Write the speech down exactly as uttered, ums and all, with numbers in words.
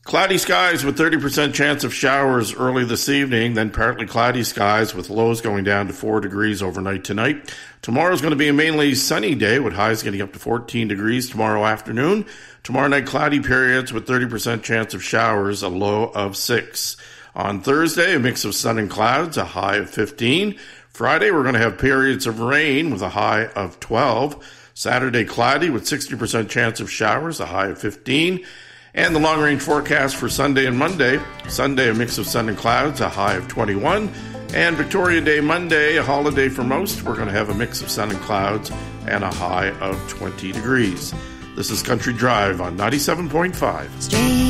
Cloudy skies with thirty percent chance of showers early this evening, then partly cloudy skies with lows going down to four degrees overnight tonight. Tomorrow's going to be a mainly sunny day with highs getting up to fourteen degrees tomorrow afternoon. Tomorrow night, cloudy periods with thirty percent chance of showers, a low of six. On Thursday, a mix of sun and clouds, a high of fifteen. Friday, we're going to have periods of rain with a high of twelve. Saturday, cloudy with sixty percent chance of showers, a high of fifteen. And the long-range forecast for Sunday and Monday. Sunday, a mix of sun and clouds, a high of twenty-one. And Victoria Day Monday, a holiday for most. We're going to have a mix of sun and clouds and a high of twenty degrees. This is Country Drive on ninety-seven point five.